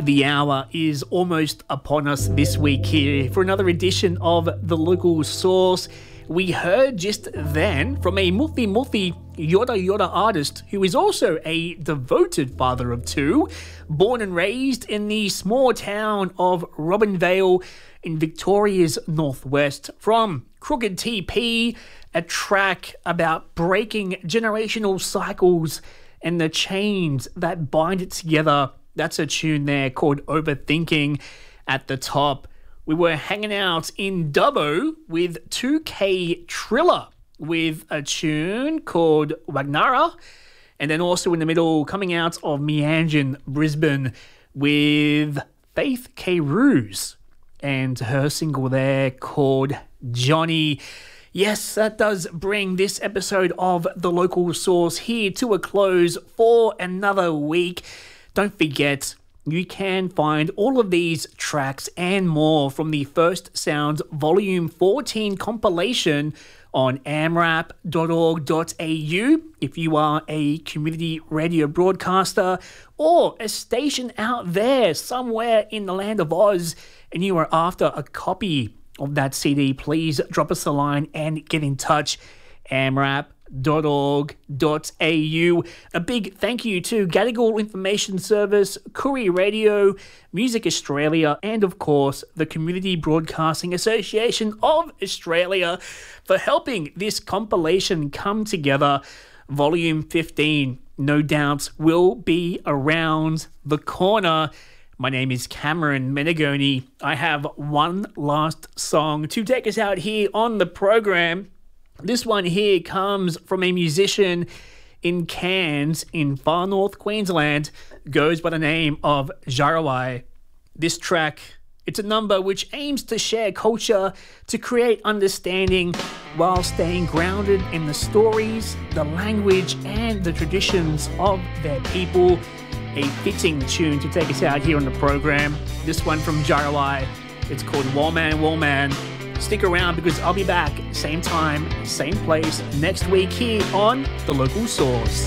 The hour is almost upon us this week here for another edition of The Local Source. We heard just then from a multi Yoda artist who is also a devoted father of two, born and raised in the small town of Robinvale in Victoria's northwest. From Crooked TP, a track about breaking generational cycles and the chains that bind it together. That's a tune there called Overthinking. At the top, we were hanging out in Dubbo with 2K Triller with a tune called Wagnara. And then also in the middle, coming out of Meanjin, Brisbane, with Faith K. Ruse and her single there called Johnny. Yes, that does bring this episode of The Local Source here to a close for another week. Don't forget, you can find all of these tracks and more from the First Sound Volume 14 compilation on amrap.org.au if you are a community radio broadcaster or a station out there somewhere in the land of Oz and you are after a copy of that CD, please drop us a line and get in touch. amrap.org.au. A big thank you to Gadigal Information Service, Koori Radio, Music Australia, and of course the Community Broadcasting Association of Australia for helping this compilation come together. Volume 15, no doubt, will be around the corner. My name is Cameron Menegoni. I have one last song to take us out here on the program. This one here comes from a musician in Cairns in far north Queensland, goes by the name of Jarawai. This track, it's a number which aims to share culture, to create understanding while staying grounded in the stories, the language and the traditions of their people. A fitting tune to take us out here on the program. This one from Jarawai. It's called Wallman, Wallman. Stick around because I'll be back same time, same place next week here on The Local Source.